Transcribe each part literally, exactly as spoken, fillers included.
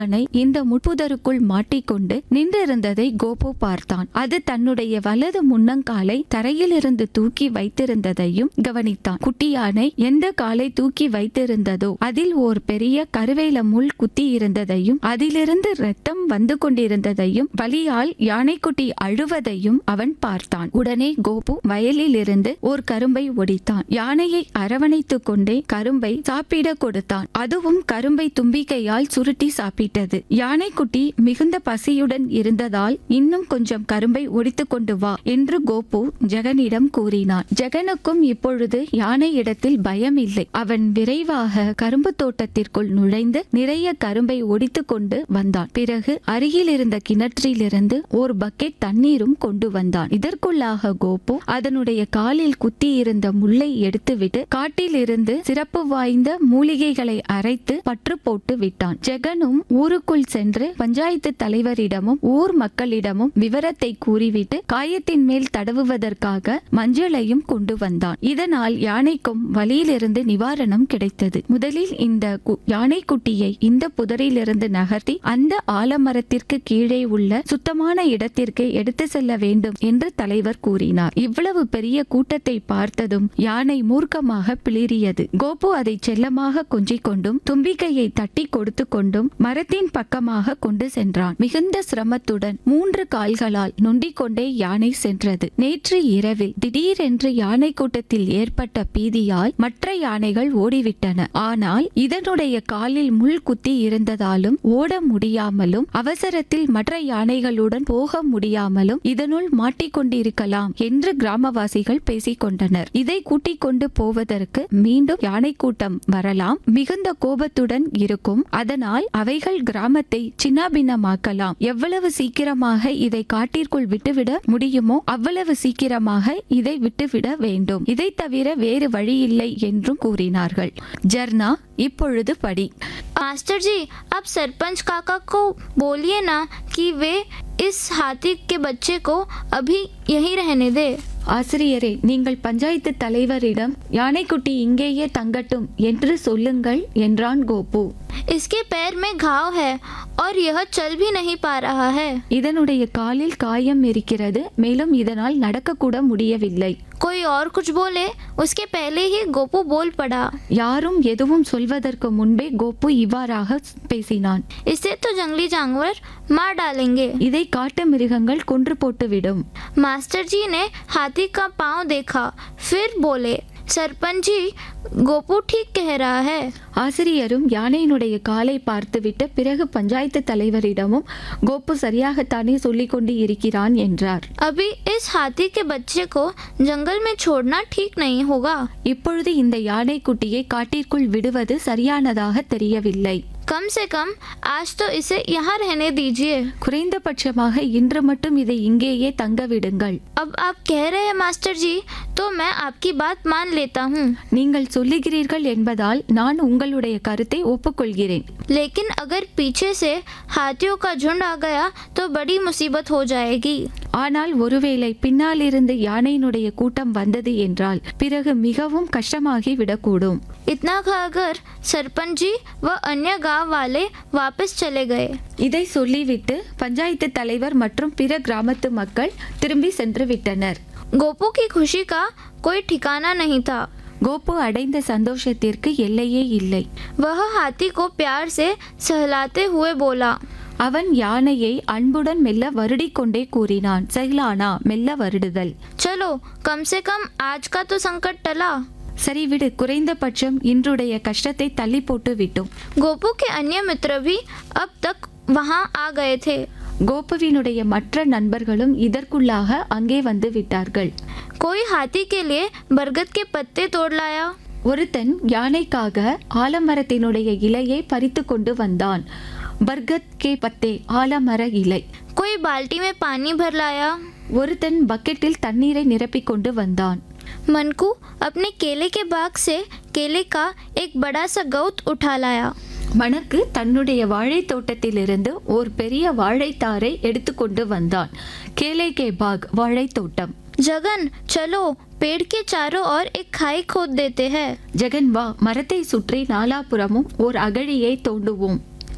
யானை இந்த முட்புதருக்குள் மாட்டிக்கொண்டு நின்றிருந்ததை கோபு பார்த்தான். அது தன்னுடைய வலது முன்னங்காலை தரையிலிருந்து தூக்கி வைத்திருந்ததையும் கவனித்தான். குட்டி யானை எந்த காலை தூக்கி வைத்திருந்ததோ அதில் ஓர் பெரிய கருவேல முள் குத்தி இருந்ததையும் அதிலிருந்து ரத்தம் வந்து கொண்டிருந்ததையும் வலியால் யானைக்குட்டி அழுவதையும் அவன் பார்த்தான். உடனே கோபு வயலில் இருந்து ஓர் கரும்பை ஒடித்தான். யானையை அரவணைத்துக் கொண்டே கரும்பை சாப்பிட கொடுத்தான். அதுவும் கரும்பை தும்பிக்கையால் சுருட்டி சாப்பிட்டது. யானைக்குட்டி மிகுந்த பசியுடன் இருந்ததால் இன்னும் கொஞ்சம் கரும்பை ஒடித்துக் கொண்டு வா என்று கோபு ஜெகனிடம் கூறினான். ஜெகனுக்கும் இப்பொழுது யானை இடத்தில் பயம் இல்லை. அவன் விரைவாக கரும்பு தோட்டத்திற்குள் நுழைந்து நிறைய கரும்பை ஒடித்துக் கொண்டு வந்தான். பிறகு அருகில் இருந்த கிணற்றிலிருந்து ஒரு பக்கெட் தண்ணீரும் கொண்டு வந்தான். இதற்குள்ளாக கோபு அதனுடைய காலில் குத்தி இருந்த முள்ளை எடுத்துவிட்டு காட்டில் இருந்து சிறப்பு வாய்ந்த மூலிகைகளை அரைத்து பற்று போட்டு விட்டான். ஜெகனும் ஊருக்குள் சென்று பஞ்சாயத்து தலைவரிடமும் ஊர் மக்களிடமும் விவரத்தை கூறிவிட்டு காயத்தின் மேல் தடவுவதற்காக மஞ்சளையும் கொண்டு வந்தான். இதனால் யானைக்கும் வலியிலிருந்து நிவாரணம் கிடைத்தது. முதலில் இந்த யானைக்குட்டியை இந்த புதரிலிருந்து நகர்த்தி அந்த ஆலமரத்திற்கு கீழே உள்ள சுத்தமான இடத்திற்கு எடுத்து செல்ல வேண்டும் என்று தலைவர் கூறினார். இவ்வளவு பெரிய கூட்டத்தை பார்த்ததும் யானை மூர்க்கமாக பிளிரியது. கோபு அதை செல்லமாக கொஞ்சிக் கொண்டும் தும்பிக்கையை தட்டி கொடுத்து கொண்டும் மரத்தின் பக்கமாக கொண்டு சென்றான். மிகுந்த சிரமத்துடன் மூன்று கால்களால் நொண்டிக் கொண்டே யானை சென்றது. நேற்று இரவில் திடீரென்று யானை கூட்டத்தில் ஏற்பட்ட பீதியால் மற்ற யானைகள் ஓடிவிட்டன. ஆனால் இதனுடைய காலில் முள் குத்தி இருந்ததாலும் ஓட முடியாமலும் அவசரத்தில் மற்ற யானைகளுடன் போக முடியாமலும் இதனுள் மாட்டிக்கொண்டிருக்கலாம் என்று கிராமவாசிகள் பேசிக் கொண்டனர். இதை கூட்டிக் கொண்டு போவதற்கு மீண்டும் யானை கூட்டம் வரலாம், மிகுந்த கோபத்துடன் இருக்கும். அதனால் அவைகள் கிராமத்தை சின்னாபின்னமாக்கலாம். எவ்வளவு சீக்கிரமாக இதை காட்டிற்குள் விட்டுவிட முடியுமோ அவ்வளவு சீக்கிரமாக இதை விட்டுவிட வேண்டும். இதை தவிர வேறு வழி இல்லை என்றும் கூறினார்கள். ஜர்னா இப்பொழுது படி. मास्टर जी, आप सरपंच काका को बोलिए ना कि वे इस हाथी के बच्चे को अभी यहीं रहने दे. ஆசிரியரே, நீங்கள் பஞ்சாயத்து தலைவரிடம் யானைக்குட்டி இங்கேயே தங்கட்டும் என்று சொல்லுங்கள் என்றான் கோபு. इसके पैर में घाव है और यह चल भी नहीं पा रहा है. இதனுடைய காலில் காயம் இருக்கிறது, மேலும் இதனால் நடக்க கூட முடியவில்லை. कोई और कुछ बोले उसके पहले ही गोपू बोल पड़ा. யாரும் எதுவும் சொல்வதற்கு முன்பே கோபு இவ்வாறாக பேசினான். इसे तो जंगली जानवर मार डालेंगे. இதை காட்டு மிருகங்கள் கொன்று போட்டுவிடும். मास्टर जी ने हाथी का पांव देखा, फिर बोले, सरपंच जी, गोपू ठीक कह रहा है. ஆசிரியரும் யானையினுடைய காலை பார்த்துவிட்டு பிறகு பஞ்சாயத்து தலைவரிடமும் கோபு சரியாகத்தானே சொல்லிக் கொண்டு இருக்கிறான் என்றார். अभी इस हाथी के बच्चे को जंगल में छोड़ना ठीक नहीं होगा. இப்பொழுது இந்த யானை குட்டியை காட்டிற்குள் விடுவது சரியானதாக தெரியவில்லை. कम से कम आज तो इसे यहाँ रहने दीजिए. குறைந்தபட்சமாக இன்று மட்டும் இதை இங்கேயே தங்க விடுங்கள். अब आप कह रहे हैं मास्टर जी, तो मैं आपकी बात मान लेता हूँ. நீங்கள் சொல்லுகிறீர்கள் என்பதால் நான் உங்களுடைய கருத்தை ஒப்புக்கொள்கிறேன். लेकिन अगर पीछे से हाथियों का झुंड आ गया तो बड़ी मुसीबत हो जाएगी. ஆனால் ஒருவேளை பின்னால் இருந்து யானையினுடைய கூட்டம் வந்தது என்றால் பிறகு மிகவும் கஷ்டமாகி விடக்கூடும். इतना खाकर सरपंच जी व अन्य गांव वाले वापस चले गए. இதை சொல்லிவிட்டு பஞ்சாயத்து தலைவர் மற்றும் பிற கிராமத்து மக்கள் திரும்பி சென்று விட்டனர். गोपू की खुशी का कोई ठिकाना नहीं था. கோபு அடைந்த சந்தோஷத்திற்கு எல்லையே இல்லை. वह हाथी को प्यार से सहलाते हुए बोला. அவன் யானையை அன்புடன் மெல்ல வருடிக் கொண்டே கூறினான். சைலானா, மெல்ல வருடுதல். चलो, कम से कम आज का तो संकट टला. சரி விடு, குறைந்தபட்சம் இன்றுடைய கஷ்டத்தை தள்ளி போட்டு விட்டோம். गोपू के अन्य मित्र भी अब तक वहां आ गए थे. கோபுவினுடைய மற்ற நண்பர்களும் இதற்குள்ளாக அங்கே வந்து விட்டார்கள். कोई हाथी के लिए बरगद के पत्ते तोड़ लाया. ஒருத்தன் யானைக்காக ஆலமரத்தினுடைய இலையை பறித்து கொண்டு வந்தான். பர்கத் கே பத்தே, ஆலமர இலை. कोई बाल्टी में पानी भर लाया. ஒருத்தன் பக்கெட்டில் தண்ணீரை நிரப்பிக் கொண்டு வந்தான். मनकू अपने केले के बाग से केले का एक बड़ा सा गौत उठा लाया. மணக்கு தன்னுடைய வாழை தோட்டத்திலிருந்து ஒரு பெரிய வாழைத்தாரை எடுத்துக்கொண்டு வந்தான். கேலே கே பாக், வாழை தோட்டம். जगन, चलो पेड़ के चारों ओर एक खाई खोद देते हैं. ஜெகன், வா, மரத்தை சுற்றி நாலாபுறமும் ஓர் அகழியை தோண்டுவோம்.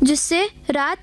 जिससे रात